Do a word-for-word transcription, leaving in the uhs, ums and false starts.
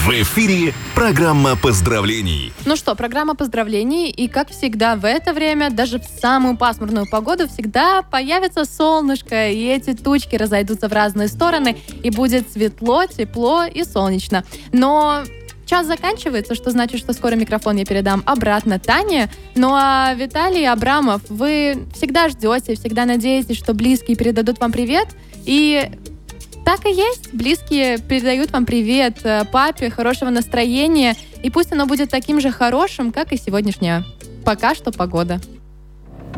В эфире программа поздравлений. Ну что, программа поздравлений. И, как всегда, в это время, даже в самую пасмурную погоду, всегда появится солнышко, и эти тучки разойдутся в разные стороны, и будет светло, тепло и солнечно. Но час заканчивается, что значит, что скоро микрофон я передам обратно Тане. Ну а Виталий Абрамов, вы всегда ждете, всегда надеетесь, что близкие передадут вам привет. И так и есть. Близкие передают вам привет папе, хорошего настроения. И пусть оно будет таким же хорошим, как и сегодняшняя пока что погода.